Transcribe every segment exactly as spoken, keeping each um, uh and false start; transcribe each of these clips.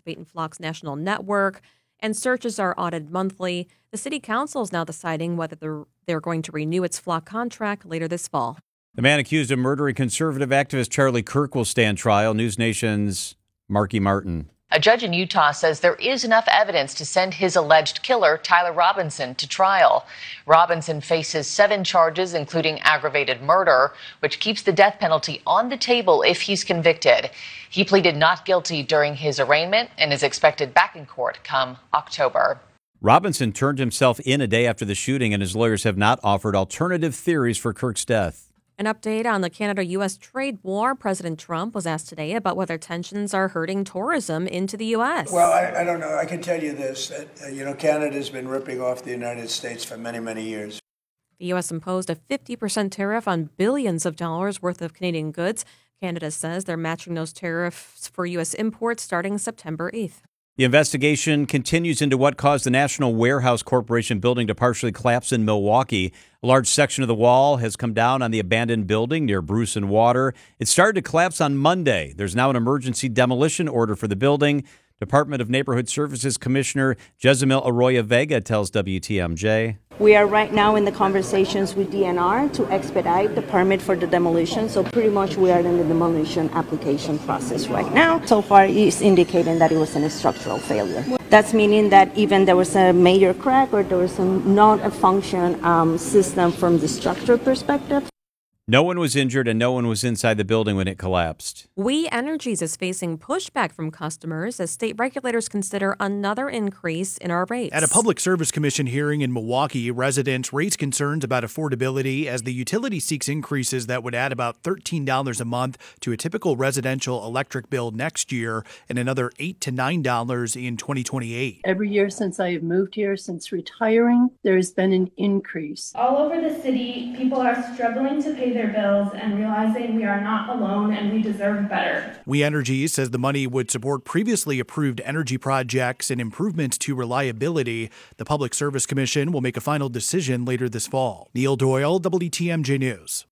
participate in Flock's national network, and searches are audited monthly. The city council is now deciding whether they're, they're going to renew its Flock contract later this fall. The man accused of murdering conservative activist Charlie Kirk will stand trial. News Nation's Marky Martin. A judge in Utah says there is enough evidence to send his alleged killer, Tyler Robinson, to trial. Robinson faces seven charges, including aggravated murder, which keeps the death penalty on the table if he's convicted. He pleaded not guilty during his arraignment and is expected back in court come October. Robinson turned himself in a day after the shooting, and his lawyers have not offered alternative theories for Kirk's death. An update on the Canada-U S trade war. President Trump was asked today about whether tensions are hurting tourism into the U S. Well, I, I don't know. I can tell you this, that, uh, you know, Canada's been ripping off the United States for many, many years. The U S imposed a fifty percent tariff on billions of dollars worth of Canadian goods. Canada says they're matching those tariffs for U S imports starting September eighth. The investigation continues into what caused the National Warehouse Corporation building to partially collapse in Milwaukee. A large section of the wall has come down on the abandoned building near Bruce and Water. It started to collapse on Monday. There's now an emergency demolition order for the building. Department of Neighborhood Services Commissioner Jezimil Arroyo Vega tells W T M J. We are right now in the conversations with D N R to expedite the permit for the demolition. So pretty much we are in the demolition application process right now. So far it's indicating that it was a structural failure. That's meaning that even there was a major crack or there was a not a function um, system from the structure perspective. No one was injured and no one was inside the building when it collapsed. We Energies is facing pushback from customers as state regulators consider another increase in our rates. At a Public Service Commission hearing in Milwaukee, residents raised concerns about affordability as the utility seeks increases that would add about thirteen dollars a month to a typical residential electric bill next year and another eight to nine dollars in twenty twenty-eight. Every year since I have moved here, since retiring, there has been an increase. All over the city, people are struggling to pay their bills and realizing we are not alone and we deserve better. We Energies says the money would support previously approved energy projects and improvements to reliability. The Public Service Commission will make a final decision later this fall. Neil Doyle, W T M J News.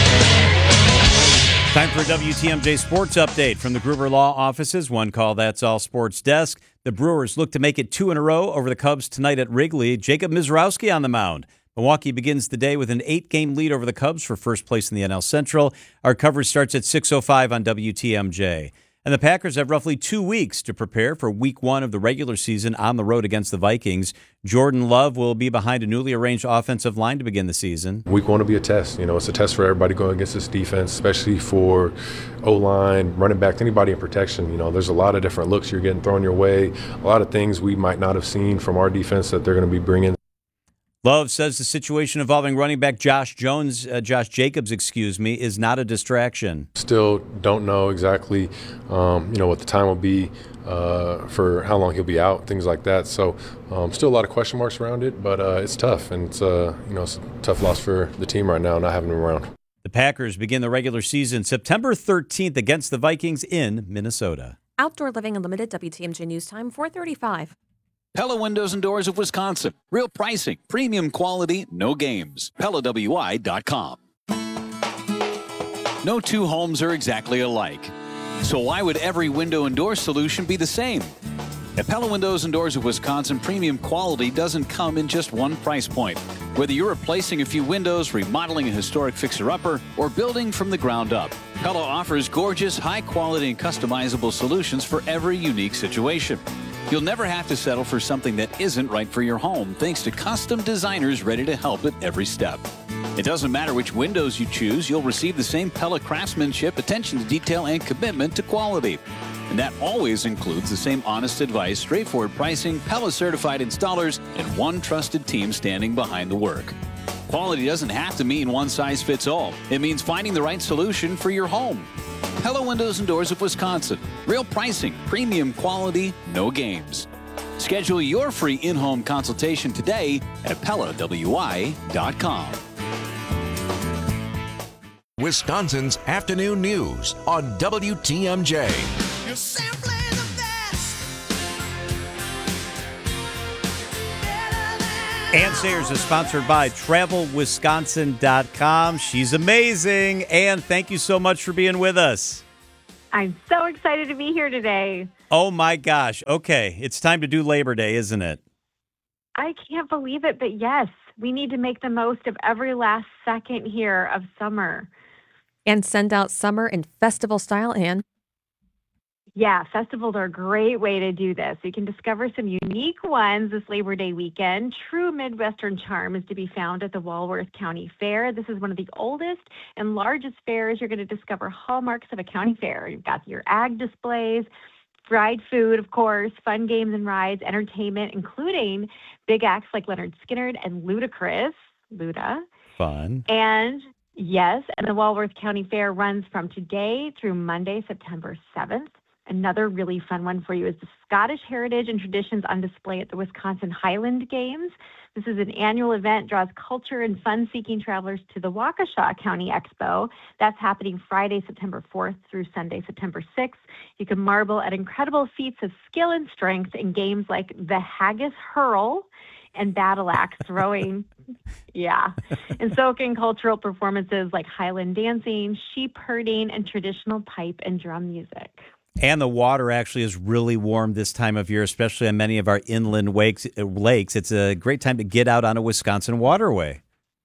Time for a W T M J Sports Update from the Gruber Law Offices. One call, that's all sports desk. The Brewers look to make it two in a row over the Cubs tonight at Wrigley. Jacob Mizrowski on the mound. Milwaukee begins the day with an eight-game lead over the Cubs for first place in the N L Central. Our coverage starts at six oh five on W T M J. And the Packers have roughly two weeks to prepare for week one of the regular season on the road against the Vikings. Jordan Love will be behind a newly arranged offensive line to begin the season. Week one will be a test. You know, it's a test for everybody going against this defense, especially for O-line, running back, anybody in protection. You know, there's a lot of different looks you're getting thrown your way, a lot of things we might not have seen from our defense that they're going to be bringing. Love says the situation involving running back Josh Jones, uh, Josh Jacobs, excuse me, is not a distraction. Still don't know exactly, um, you know, what the time will be uh, for how long he'll be out, things like that. So, um, still a lot of question marks around it, but uh, it's tough, and it's uh, you know, it's a tough loss for the team right now, not having him around. The Packers begin the regular season September thirteenth against the Vikings in Minnesota. Outdoor Living Unlimited, W T M J News Time, four thirty-five. Pella Windows and Doors of Wisconsin. Real pricing, premium quality, no games. Pella W I dot com. No two homes are exactly alike. So why would every window and door solution be the same? At Pella Windows and Doors of Wisconsin, premium quality doesn't come in just one price point. Whether you're replacing a few windows, remodeling a historic fixer-upper, or building from the ground up, Pella offers gorgeous, high-quality, and customizable solutions for every unique situation. You'll never have to settle for something that isn't right for your home, thanks to custom designers ready to help at every step. It doesn't matter which windows you choose, you'll receive the same Pella craftsmanship, attention to detail, and commitment to quality. And that always includes the same honest advice, straightforward pricing, Pella-certified installers, and one trusted team standing behind the work. Quality doesn't have to mean one size fits all. It means finding the right solution for your home. Pella Windows and Doors of Wisconsin. Real pricing, premium quality, no games. Schedule your free in-home consultation today at Pella W I dot com. Wisconsin's afternoon news on W T M J. You're simply the best. Ann Sayers is sponsored by travel wisconsin dot com. She's amazing. Ann, thank you so much for being with us. I'm so excited to be here today. Oh, my gosh. Okay, it's time to do Labor Day, isn't it? I can't believe it, but yes, we need to make the most of every last second here of summer. And send out summer in festival style, Anne. Yeah, festivals are a great way to do this. You can discover some unique ones this Labor Day weekend. True Midwestern charm is to be found at the Walworth County Fair. This is one of the oldest and largest fairs. You're going to discover hallmarks of a county fair. You've got your ag displays, fried food, of course, fun games and rides, entertainment, including big acts like Leonard Skinner and Ludacris, Luda. Fun. And yes, and the Walworth County Fair runs from today through Monday, September seventh. Another really fun one for you is the Scottish heritage and traditions on display at the Wisconsin Highland Games. This is an annual event, draws culture and fun-seeking travelers to the Waukesha County Expo. That's happening Friday, September fourth through Sunday, September sixth. You can marvel at incredible feats of skill and strength in games like the Haggis Hurl and battle axe throwing. Yeah. And soak in cultural performances like Highland dancing, sheep herding, and traditional pipe and drum music. And the water actually is really warm this time of year, especially on many of our inland wakes, lakes. It's a great time to get out on a Wisconsin waterway.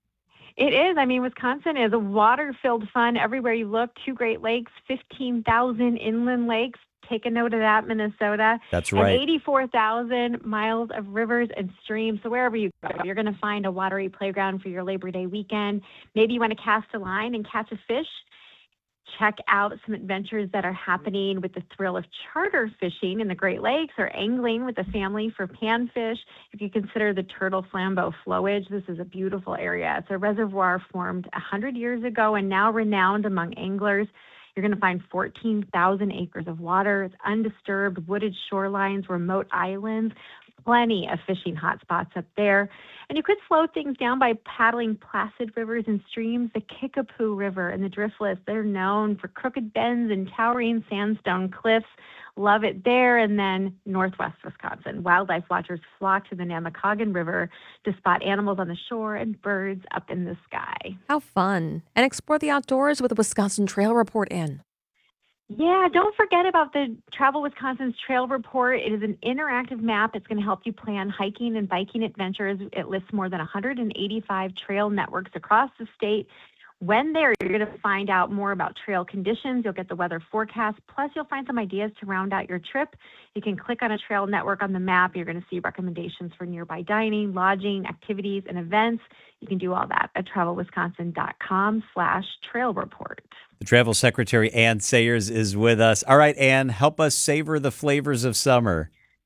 It is. I mean, Wisconsin is a water-filled fun everywhere you look. Two Great Lakes, fifteen thousand inland lakes. Take a note of that, Minnesota. That's right. And eighty-four thousand miles of rivers and streams. So wherever you go, you're going to find a watery playground for your Labor Day weekend. Maybe you want to cast a line and catch a fish. Check out some adventures that are happening with the thrill of charter fishing in the Great Lakes or angling with the family for panfish. If you consider the Turtle Flambeau flowage, this is a beautiful area. It's a reservoir formed one hundred years ago and now renowned among anglers. You're going to find fourteen thousand acres of water. It's undisturbed, wooded shorelines, remote islands, plenty of fishing hotspots up there. And you could slow things down by paddling placid rivers and streams. The Kickapoo River and the Driftless, they're known for crooked bends and towering sandstone cliffs. Love it there. And then northwest Wisconsin, wildlife watchers flock to the Namakogan River to spot animals on the shore and birds up in the sky. How fun. And explore the outdoors with the Wisconsin Trail Report in. Yeah, don't forget about the Travel Wisconsin's Trail Report. It is an interactive map. It's going to help you plan hiking and biking adventures. It lists more than one hundred eighty-five trail networks across the state. When there, you're going to find out more about trail conditions. You'll get the weather forecast. Plus, you'll find some ideas to round out your trip. You can click on a trail network on the map. You're going to see recommendations for nearby dining, lodging, activities, and events. You can do all that at travelwisconsin.com slash trail report. The Travel Secretary, Ann Sayers, is with us. All right, Ann, help us savor the flavors of summer.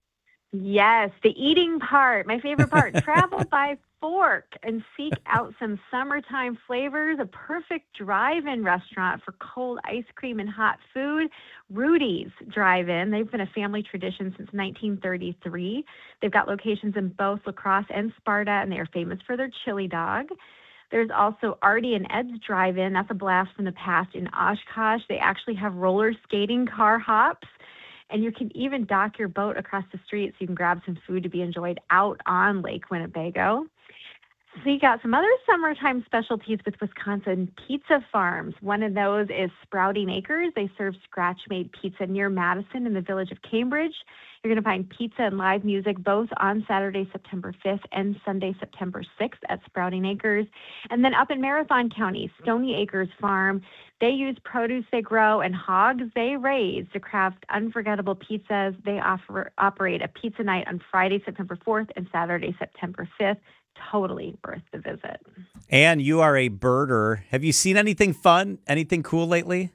Yes, the eating part, my favorite part. Travel by fork and seek out some summertime flavors. A perfect drive-in restaurant for cold ice cream and hot food. Rudy's Drive-In. They've been a family tradition since nineteen thirty-three. They've got locations in both La Crosse and Sparta, and they are famous for their chili dog. There's also Artie and Ed's Drive-In. That's a blast from the past in Oshkosh. They actually have roller skating car hops. And you can even dock your boat across the street so you can grab some food to be enjoyed out on Lake Winnebago. So you got some other summertime specialties with Wisconsin Pizza Farms. One of those is Sprouting Acres. They serve scratch-made pizza near Madison in the village of Cambridge. You're going to find pizza and live music both on Saturday, September fifth and Sunday, September sixth at Sprouting Acres. And then up in Marathon County, Stony Acres Farm, they use produce they grow and hogs they raise to craft unforgettable pizzas. They offer operate a pizza night on Friday, September fourth and Saturday, September fifth. Totally worth the visit. Ann, you are a birder. Have you seen anything fun, anything cool lately?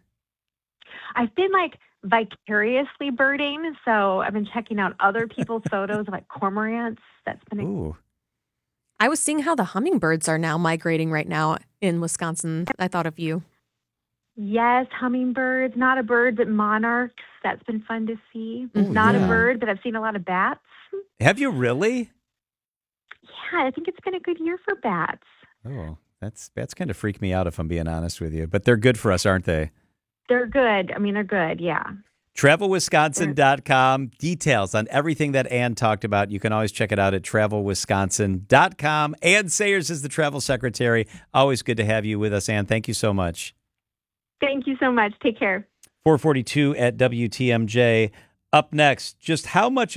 I've been like vicariously birding, so I've been checking out other people's photos of like cormorants. That's been a- Ooh. I was seeing how the hummingbirds are now migrating right now in Wisconsin. I thought of you. Yes, hummingbirds, not a bird, but monarchs. That's been fun to see. Ooh, not yeah. a bird, but I've seen a lot of bats. Have you really? Yeah, I think it's been a good year for bats. Oh, that's bats kind of freak me out if I'm being honest with you, but they're good for us, aren't they? They're good. I mean, they're good, yeah. travel wisconsin dot com. Details on everything that Ann talked about. You can always check it out at travel wisconsin dot com. Ann Sayers is the travel secretary. Always good to have you with us, Ann. Thank you so much. Thank you so much. Take care. four forty-two at W T M J. Up next, just how much